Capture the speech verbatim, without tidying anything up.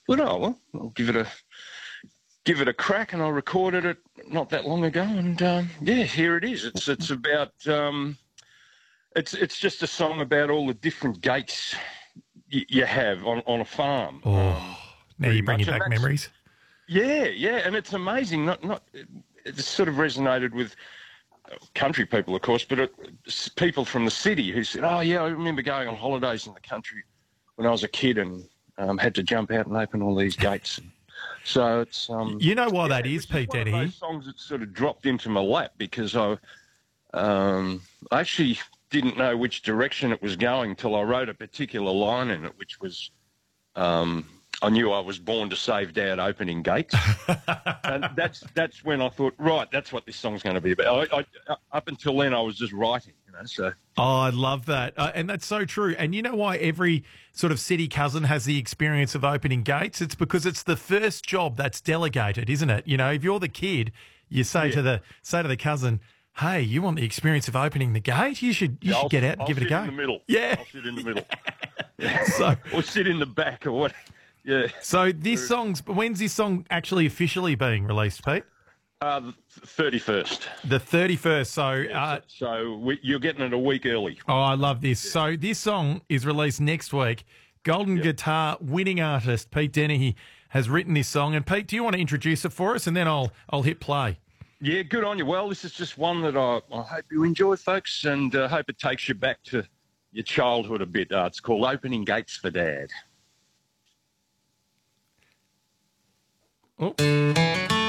But oh well, I'll give it a give it a crack, and I recorded it not that long ago, and um, yeah, here it is. It's it's about um, it's it's just a song about all the different gates y- you have on, on a farm. Oh, Um, now pretty you're bringing much. And back that's- memories. Yeah, yeah, and it's amazing. Not not it, it's sort of resonated with country people, of course, but it, s- people from the city who said, "Oh yeah, I remember going on holidays in the country when I was a kid and um, had to jump out and open all these gates." So it's um, You know why that yeah, is, it's just Pete one of Dennehy? those songs that sort of dropped into my lap because I um, I actually didn't know which direction it was going till I wrote a particular line in it, which was um, I knew I was born to save Dad opening gates. And that's that's when I thought, right, that's what this song's going to be about. I, I, up until then, I was just writing, you know. So Oh, I love that. Uh, and that's so true. And you know why every sort of city cousin has the experience of opening gates? It's because it's the first job that's delegated, isn't it? You know, if you're the kid, you say Yeah. to the say to the cousin, "Hey, you want the experience of opening the gate? You should you I'll, should get out and I'll give it a sit go." in the middle. Yeah. I'll sit in the middle. So Or sit in the back or what. Yeah. so this song's when's this song actually officially being released, Pete? Uh, the thirty-first. The thirty-first. So uh, So we, you're getting it a week early. oh, I love this. So this song is released next week. Golden Guitar winning artist Pete Dennehy has written this song. And Pete, do you want to introduce it for us, and then I'll I'll hit play. Yeah, good on you. Well, this is just one that I, I hope you enjoy, folks, and uh, hope it takes you back to your childhood a bit. Uh, it's called Opening Gates for Dad. Oh.